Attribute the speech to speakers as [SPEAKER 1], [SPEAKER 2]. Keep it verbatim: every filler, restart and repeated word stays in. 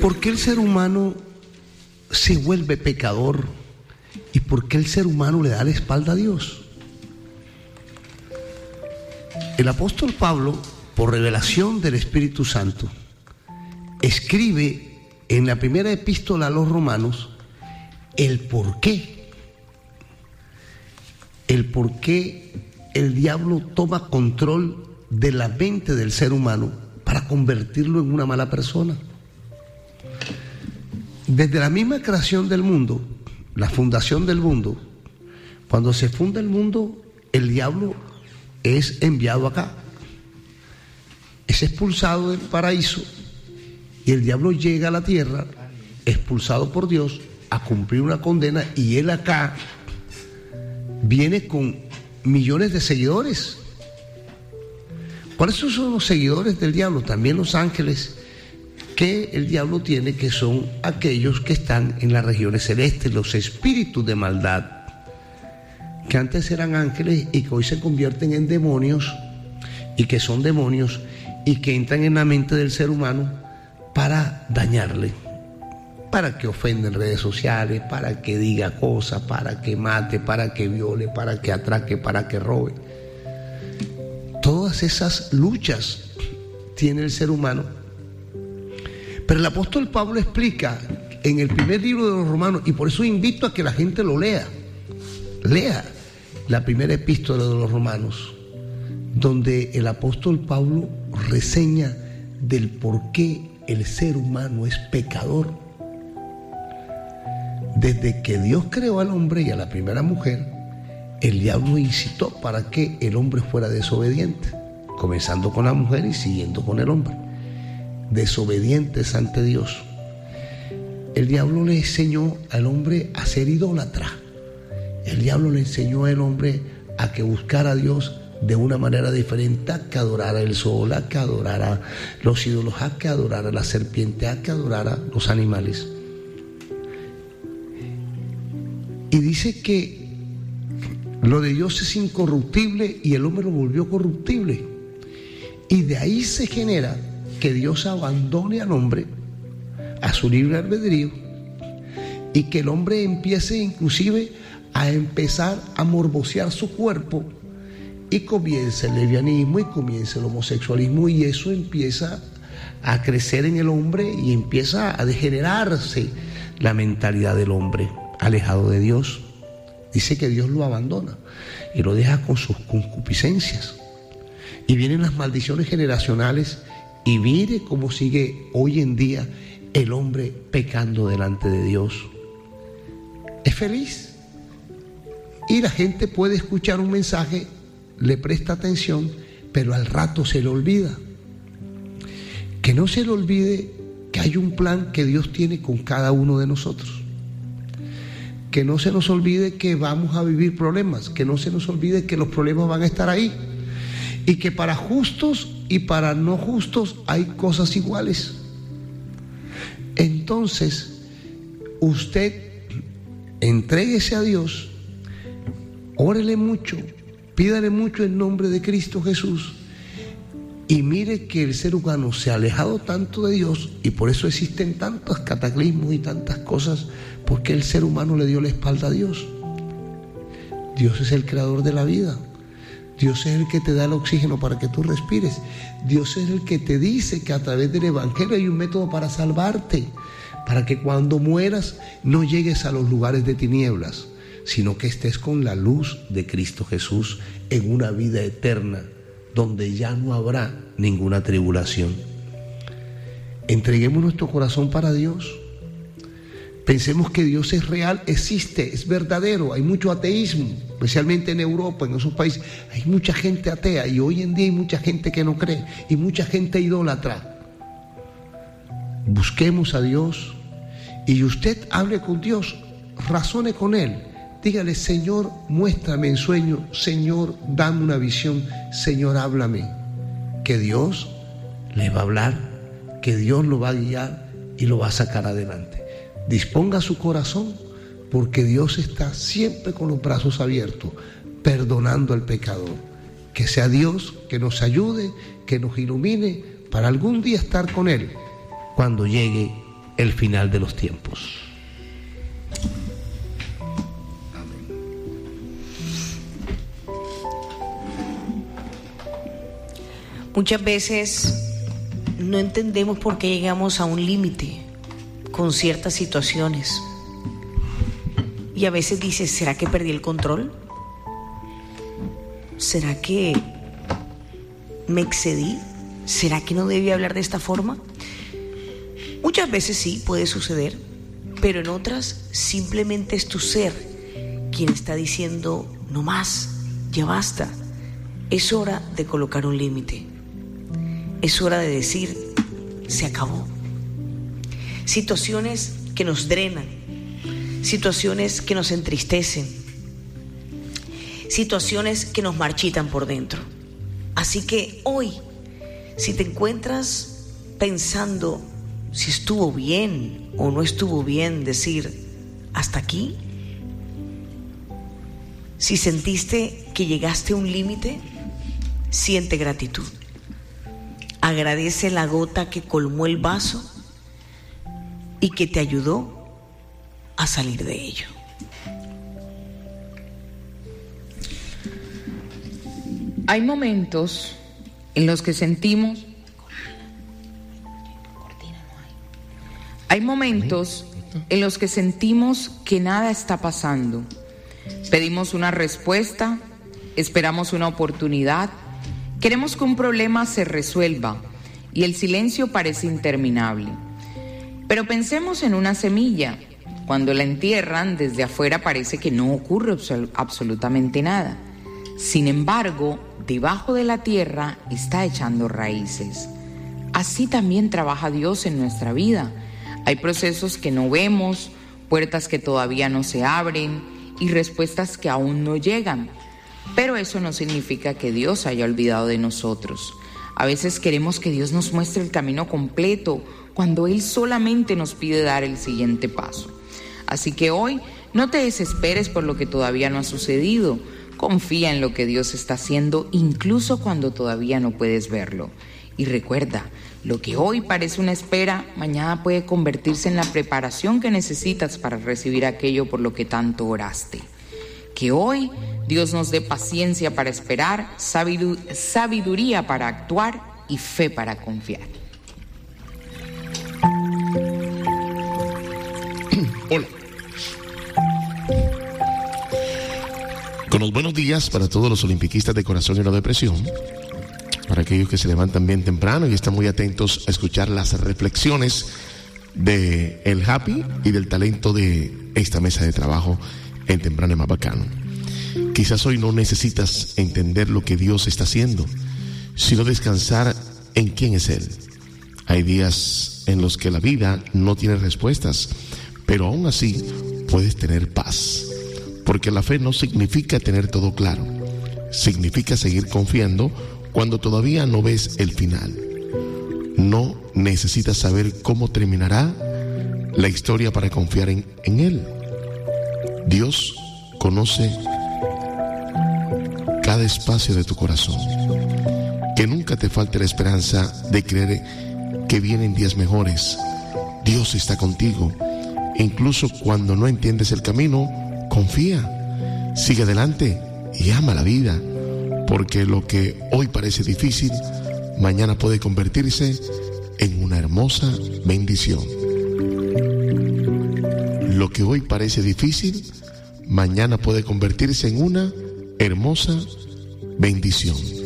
[SPEAKER 1] ¿Por qué el ser humano se vuelve pecador? ¿Y por qué el ser humano le da la espalda a Dios? El apóstol Pablo, por revelación del Espíritu Santo, escribe en la primera epístola a los romanos el por qué. El por qué el diablo toma control de la mente del ser humano para convertirlo en una mala persona. Desde la misma creación del mundo, la fundación del mundo, cuando se funda el mundo, el diablo es enviado acá, es expulsado del paraíso y el diablo llega a la tierra, expulsado por Dios, a cumplir una condena, y él acá viene con millones de seguidores. ¿Cuáles son los seguidores del diablo? También los ángeles que el diablo tiene, que son aquellos que están en las regiones celestes, los espíritus de maldad, que antes eran ángeles y que hoy se convierten en demonios, y que son demonios y que entran en la mente del ser humano para dañarle, para que ofenda en redes sociales, para que diga cosas, para que mate, para que viole, para que atraque, para que robe. Todas esas luchas tiene el ser humano. Pero el apóstol Pablo explica en el primer libro de los Romanos, y por eso invito a que la gente lo lea, lea la primera epístola de los Romanos, donde el apóstol Pablo reseña del por qué el ser humano es pecador. Desde que Dios creó al hombre y a la primera mujer, el diablo incitó para que el hombre fuera desobediente, comenzando con la mujer y siguiendo con el hombre, desobedientes ante Dios. El diablo le enseñó al hombre a ser idólatra. El diablo le enseñó al hombre a que buscara a Dios de una manera diferente, a que adorara el sol, a que adorara los ídolos, a que adorara la serpiente, a que adorara los animales. Y dice que lo de Dios es incorruptible y el hombre lo volvió corruptible. Y de ahí se genera que Dios abandone al hombre a su libre albedrío y que el hombre empiece inclusive a empezar a morbosear su cuerpo, y comienza el lesbianismo y comienza el homosexualismo, y eso empieza a crecer en el hombre y empieza a degenerarse la mentalidad del hombre alejado de Dios. Dice que Dios lo abandona y lo deja con sus concupiscencias, y vienen las maldiciones generacionales. Y mire cómo sigue hoy en día el hombre pecando delante de Dios. Es feliz. Y la gente puede escuchar un mensaje, le presta atención, pero al rato se le olvida. Que no se le olvide que hay un plan que Dios tiene con cada uno de nosotros. Que no se nos olvide que vamos a vivir problemas, que no se nos olvide que los problemas van a estar ahí, y que para justos y para no justos hay cosas iguales. Entonces, usted entréguese a Dios, órele mucho, pídale mucho en nombre de Cristo Jesús, y mire que el ser humano se ha alejado tanto de Dios, y por eso existen tantos cataclismos y tantas cosas, porque el ser humano le dio la espalda a Dios. Dios es el creador de la vida. Dios es el que te da el oxígeno para que tú respires. Dios es el que te dice que a través del Evangelio hay un método para salvarte, para que cuando mueras no llegues a los lugares de tinieblas, sino que estés con la luz de Cristo Jesús en una vida eterna, donde ya no habrá ninguna tribulación. Entreguemos nuestro corazón para Dios. Pensemos que Dios es real, existe, es verdadero. Hay mucho ateísmo, especialmente en Europa, en esos países. Hay mucha gente atea, y hoy en día hay mucha gente que no cree, y mucha gente idólatra. Busquemos a Dios, y usted hable con Dios, razone con Él. Dígale: Señor, muéstrame en sueño, Señor, dame una visión, Señor, háblame. Que Dios le va a hablar, que Dios lo va a guiar y lo va a sacar adelante. Disponga su corazón, porque Dios está siempre con los brazos abiertos, perdonando al pecador. Que sea Dios que nos ayude, que nos ilumine para algún día estar con Él cuando llegue el final de los tiempos.
[SPEAKER 2] Muchas veces no entendemos por qué llegamos a un límite con ciertas situaciones. Y a veces dices, ¿será que perdí el control? ¿Será que me excedí? ¿Será que no debí hablar de esta forma? Muchas veces sí, puede suceder, pero en otras simplemente es tu ser quien está diciendo, no más, ya basta. Es hora de colocar un límite. Es hora de decir, se acabó. Situaciones que nos drenan, situaciones que nos entristecen, situaciones que nos marchitan por dentro. Así que hoy, si te encuentras pensando si estuvo bien o no estuvo bien decir hasta aquí, si sentiste que llegaste a un límite, siente gratitud. Agradece la gota que colmó el vaso y que te ayudó a salir de ello.
[SPEAKER 3] Hay momentos en los que sentimos, hay momentos en los que sentimos que nada está pasando. Pedimos una respuesta, esperamos una oportunidad, queremos que un problema se resuelva y el silencio parece interminable. Pero pensemos en una semilla. Cuando la entierran, desde afuera parece que no ocurre absol- absolutamente nada. Sin embargo, debajo de la tierra está echando raíces. Así también trabaja Dios en nuestra vida. Hay procesos que no vemos, puertas que todavía no se abren y respuestas que aún no llegan. Pero eso no significa que Dios haya olvidado de nosotros. A veces queremos que Dios nos muestre el camino completo cuando Él solamente nos pide dar el siguiente paso. Así que hoy no te desesperes por lo que todavía no ha sucedido. Confía en lo que Dios está haciendo, incluso cuando todavía no puedes verlo. Y recuerda, lo que hoy parece una espera, mañana puede convertirse en la preparación que necesitas para recibir aquello por lo que tanto oraste. Que hoy Dios nos dé paciencia para esperar, sabidu- sabiduría para actuar y fe para confiar.
[SPEAKER 4] Hola. Con los buenos días para todos los olimpiquistas de corazón y no depresión, para aquellos que se levantan bien temprano y están muy atentos a escuchar las reflexiones de el Happy y del talento de esta mesa de trabajo en Temprano y Más Bacano. Quizás hoy no necesitas entender lo que Dios está haciendo, sino descansar en quién es Él. Hay días en los que la vida no tiene respuestas, pero aún así puedes tener paz, porque la fe no significa tener todo claro, significa seguir confiando cuando todavía no ves el final. No necesitas saber cómo terminará la historia para confiar en, en Él. Dios conoce cada espacio de tu corazón. Que nunca te falte la esperanza de creer que vienen días mejores. Dios está contigo. Incluso cuando no entiendes el camino, confía, sigue adelante y ama la vida, porque lo que hoy parece difícil, mañana puede convertirse en una hermosa bendición. Lo que hoy parece difícil, mañana puede convertirse en una hermosa bendición.